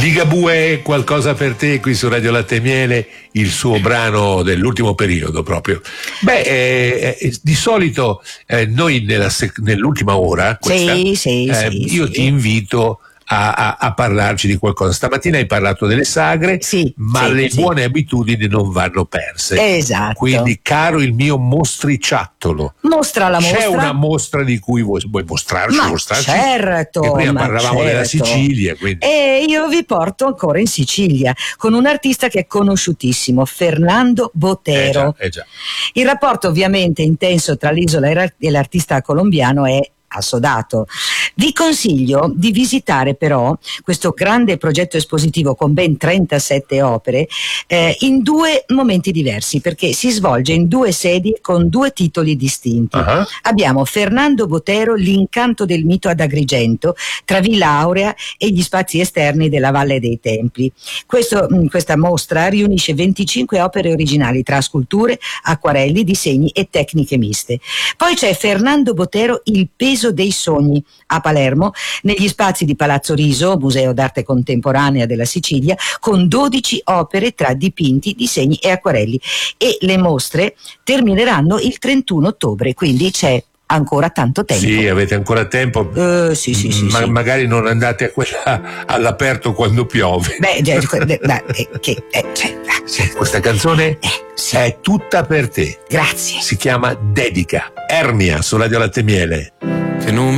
Ligabue, qualcosa per te qui su Radio Latte e Miele, il suo brano dell'ultimo periodo proprio. Di solito noi nell'ultima ora questa, io ti invito a parlarci di qualcosa. Stamattina hai parlato delle sagre, ma le buone abitudini non vanno perse. Esatto. Quindi, caro il mio mostriciattolo, mostra la mostra. C'è una mostra di cui vuoi mostrarci? Certo. Che prima parlavamo della Sicilia. Quindi. E io vi porto ancora in Sicilia con un artista che è conosciutissimo, Fernando Botero. Già. Il rapporto ovviamente intenso tra l'isola e l'artista colombiano è assodato. Vi consiglio di visitare però questo grande progetto espositivo con ben 37 opere in due momenti diversi, perché si svolge in due sedi con due titoli distinti. Abbiamo Fernando Botero, l'incanto del mito ad Agrigento, tra Villa Aurea e gli spazi esterni della Valle dei Templi. Questa mostra riunisce 25 opere originali tra sculture, acquarelli, disegni e tecniche miste. Poi c'è Fernando Botero, il peso dei sogni, a Palermo, negli spazi di Palazzo Riso, Museo d'Arte Contemporanea della Sicilia, con 12 opere tra dipinti, disegni e acquarelli. E le mostre termineranno il 31 ottobre, quindi c'è ancora tanto tempo. Sì, avete ancora tempo. Sì. Magari non andate a quella all'aperto quando piove. Questa canzone è tutta per te. Grazie. Si chiama Dedica. Ernia su Radio Latte e Miele. Che non